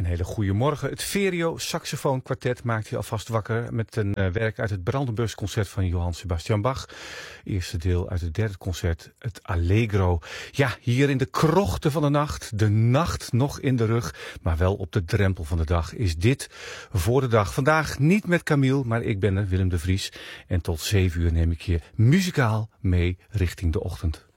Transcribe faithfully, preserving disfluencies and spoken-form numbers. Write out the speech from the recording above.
hele goede morgen. Het Verio Saxofoon Quartet maakt je alvast wakker met een uh, werk uit het Brandenburgs concert van Johann Sebastian Bach. Eerste deel uit het derde concert, het Allegro. Ja, hier in de krochten van de nacht, de nacht nog in de rug, maar wel op de drempel van de dag is dit voor de dag. Vandaag niet met Camille, maar ik ben er, Willem de Vries. En tot zeven uur neem ik je muzikaal mee richting de ochtend.